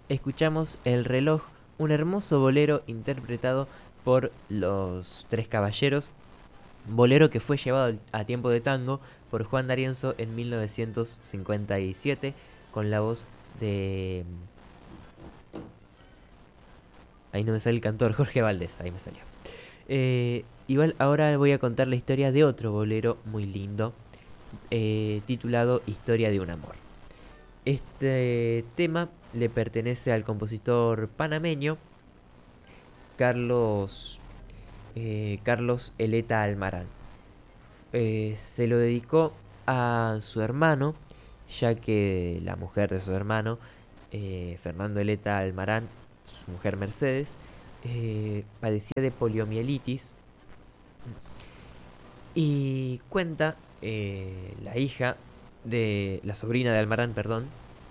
escuchamos El reloj, un hermoso bolero interpretado por los Tres Caballeros, bolero que fue llevado a tiempo de tango por Juan D'Arienzo en 1957 con la voz de... Ahí no me sale el cantor, Jorge Valdés, ahí me salió. Igual ahora voy a contar la historia de otro bolero muy lindo, titulado Historia de un amor. Este tema le pertenece al compositor panameño Carlos, Carlos Eleta Almarán. Se lo dedicó a su hermano, ya que la mujer de su hermano, Fernando Eleta Almarán, su mujer Mercedes, padecía de poliomielitis y cuenta la hija de la sobrina de Almarán, perdón,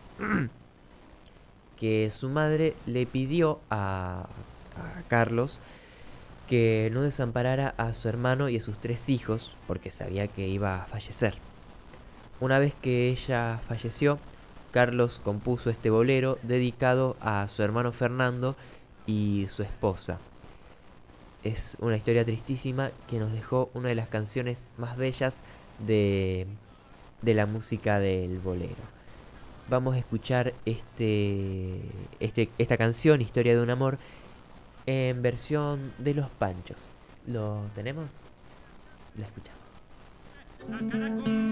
que su madre le pidió a Carlos que no desamparara a su hermano y a sus tres hijos porque sabía que iba a fallecer. Una vez que ella falleció, Carlos compuso este bolero dedicado a su hermano Fernando y su esposa. Es una historia tristísima que nos dejó una de las canciones más bellas de, de la música del bolero. Vamos a escuchar esta canción, Historia de un amor, en versión de Los Panchos. ¿Lo tenemos? La escuchamos.